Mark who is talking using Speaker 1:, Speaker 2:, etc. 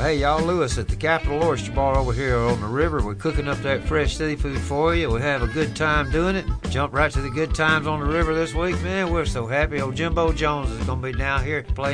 Speaker 1: Hey, y'all, Lewis at the Capital Oyster Bar over here on the river. We're cooking up that fresh seafood for you. We have a good time doing it. Jump right to the good times on the river this week, man. We're so happy. Old Jimbo Jones is going to be down here playing